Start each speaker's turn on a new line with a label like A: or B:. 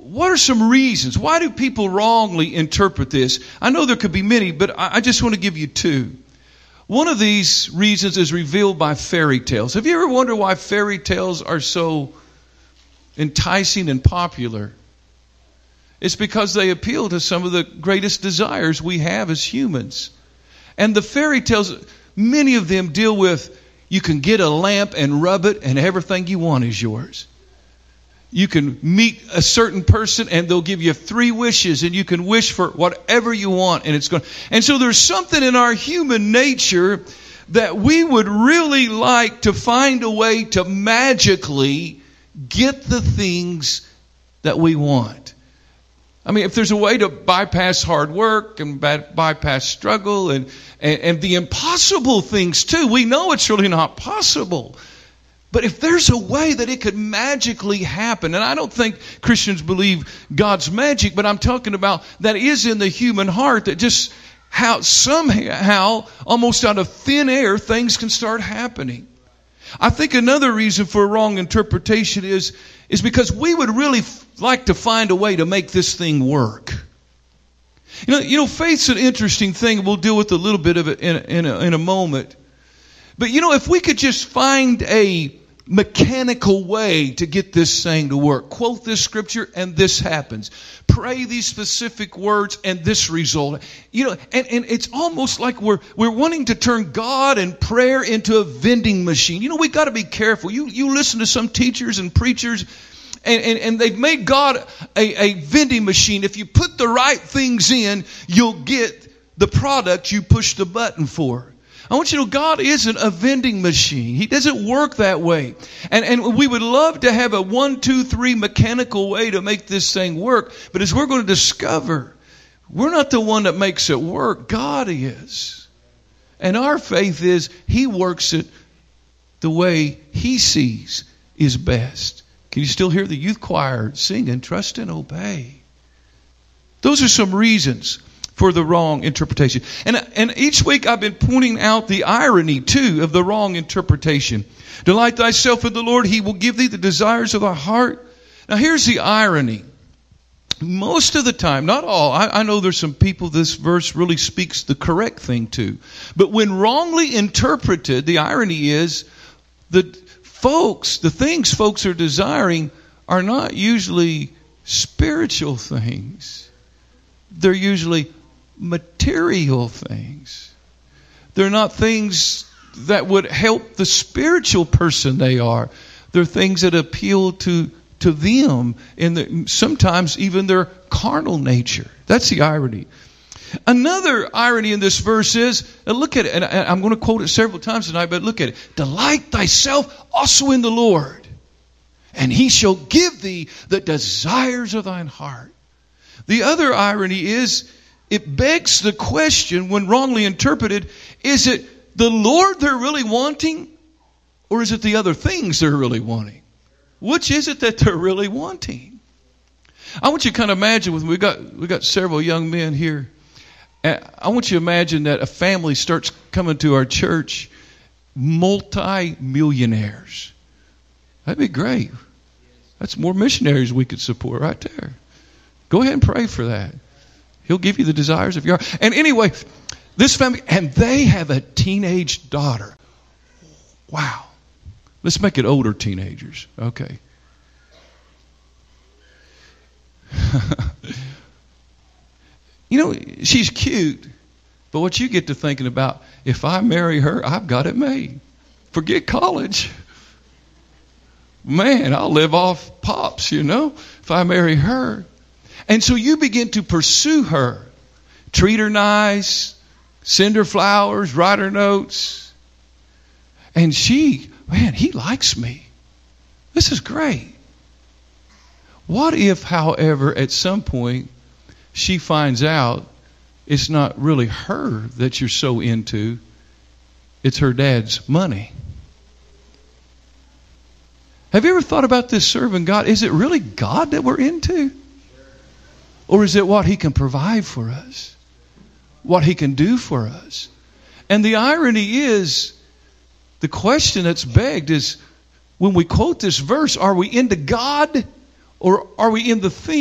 A: what are some reasons? Why do people wrongly interpret this? I know there could be many, but I just want to give you two. One of these reasons is revealed by fairy tales. Have you ever wondered why fairy tales are so enticing and popular? It's because they appeal to some of the greatest desires we have as humans. And the fairy tales, many of them deal with, you can get a lamp and rub it and everything you want is yours. You can meet a certain person and they'll give you 3 wishes and you can wish for whatever you want and it's going. And so there's something in our human nature that we would really like to find a way to magically get the things that we want. I mean, if there's a way to bypass hard work and bypass struggle and the impossible things too, we know it's really not possible. But if there's a way that it could magically happen, and I don't think Christians believe God's magic, but I'm talking about that is in the human heart, that just how somehow, almost out of thin air, things can start happening. I think another reason for a wrong interpretation is because we would really like to find a way to make this thing work. You know, faith's an interesting thing. We'll deal with a little bit of it in a moment. But you know, if we could just find a mechanical way to get this thing to work. Quote this scripture and this happens. Pray these specific words and this result. You know, and it's almost like we're wanting to turn God and prayer into a vending machine. You know, we've got to be careful. You listen to some teachers and preachers and they've made God a vending machine. If you put the right things in, you'll get the product you push the button for. I want you to know God isn't a vending machine. He doesn't work that way. And we would love to have a 1, 2, 3 mechanical way to make this thing work. But as we're going to discover, we're not the one that makes it work. God is. And our faith is He works it the way He sees is best. Can you still hear the youth choir singing, Trust and Obey? Those are some reasons for the wrong interpretation. And each week I've been pointing out the irony, too, of the wrong interpretation. Delight thyself in the Lord, He will give thee the desires of thy heart. Now here's the irony. Most of the time, not all, I know there's some people this verse really speaks the correct thing to. But when wrongly interpreted, the irony is that the things folks are desiring are not usually spiritual things. They're usually material things. They're not things that would help the spiritual person they are. They're things that appeal to them in sometimes even their carnal nature. That's the irony. Another irony in this verse is, look at it, and I'm going to quote it several times tonight, but look at it. Delight thyself also in the Lord, and He shall give thee the desires of thine heart. The other irony is, it begs the question, when wrongly interpreted, is it the Lord they're really wanting, or is it the other things they're really wanting? Which is it that they're really wanting? I want you to kind of imagine with me, we got several young men here. And I want you to imagine that a family starts coming to our church, multi-millionaires. That'd be great. That's more missionaries we could support right there. Go ahead and pray for that. He'll give you the desires of your heart. And anyway, this family, and they have a teenage daughter. Wow. Let's make it older teenagers. Okay. You know, she's cute, but what you get to thinking about, if I marry her, I've got it made. Forget college. Man, I'll live off pops, you know, if I marry her. And so you begin to pursue her. Treat her nice, send her flowers, write her notes. And she, man, he likes me. This is great. What if, however, at some point, she finds out it's not really her that you're so into, it's her dad's money? Have you ever thought about this serving God? Is it really God that we're into? Or is it what He can provide for us? What He can do for us? And the irony is, the question that's begged is, when we quote this verse, are we into God or are we in the thing?